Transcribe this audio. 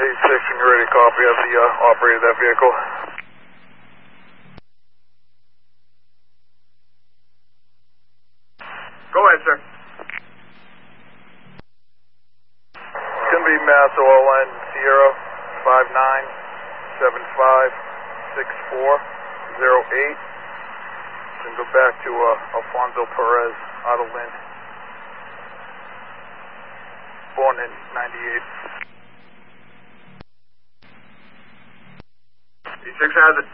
can you ready to copy of the operator of that vehicle? Go ahead, sir. It's going to be Mass OLN Sierra 59756408. Then go back to Alfonso Perez, Adelin, born in 98. D6 has it.